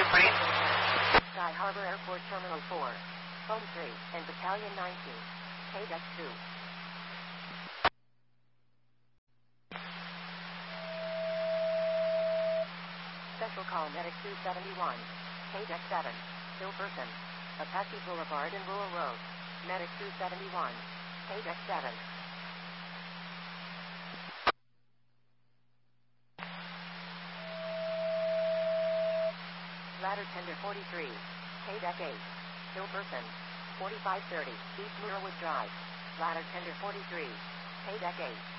please. Sky Harbor Airport Terminal 4. Foam 3 and Battalion 19. KDEX 2. Special call Medic 271. KDEX 7. Ill person. Apache Boulevard and Rural Road. Medic 271. KDEX 7. Ladder Tender 43. KDEC 8. Ill person. 4530. East Murwood Drive. Ladder Tender 43. KDEC 8.